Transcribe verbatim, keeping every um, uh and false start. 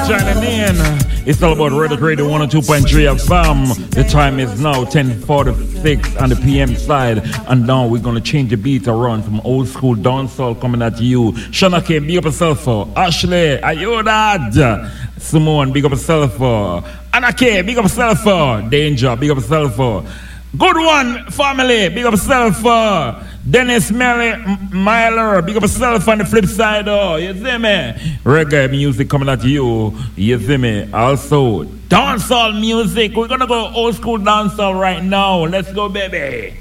joining in. It's all about Red Radio one oh two point three F M. The time is now ten forty-six on the P M side. And now we're going to change the beat around from old school dancehall coming at you. Shana K, big up yourself for. Ashley, are you that? Simone, big up yourself for. Anna K, big up yourself for. Danger, big up yourself for. Good one, family, big up yourself for. Dennis Melly, Myler, big up yourself on the flip side, oh, you see me? Reggae music coming at you, you see me? Also, dancehall music, we're gonna go old school dancehall right now. Let's go, baby.